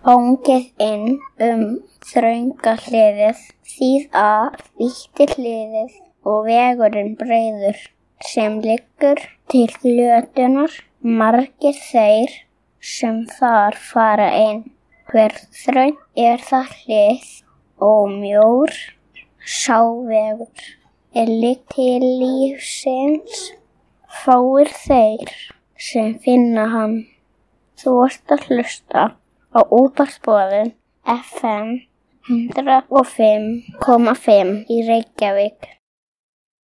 Fangið inn þrönga hliðið, vítti hliðið og vegurinn breiður sem liggur til flötunar. Margir þeir sem þar fara inn. Hver þröng það hlið og mjór sá vegur liggur til lífsins. Fáir þeir sem finna hann. Þú ert að hlusta á Útvarpsboðun FM 105,5 í Reykjavík.